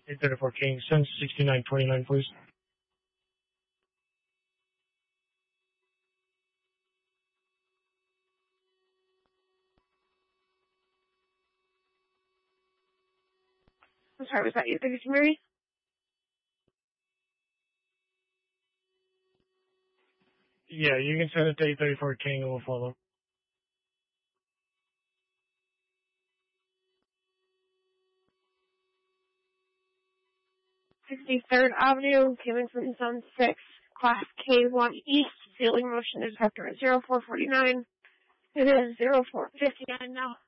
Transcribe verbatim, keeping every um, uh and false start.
eight thirty-four King, send sixty-nine twenty-nine, please. I'm sorry, was that you, Biggest Mary? Yeah, you can send it to eight thirty-four King and we'll follow. sixty-third Avenue, coming from Zone six, Class K one East, ceiling motion detector at zero four forty-nine. It is zero four fifty-nine now.